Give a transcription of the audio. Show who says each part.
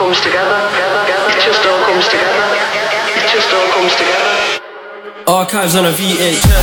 Speaker 1: comes together. It just all comes together. It just all comes together.
Speaker 2: Archives on a VHS.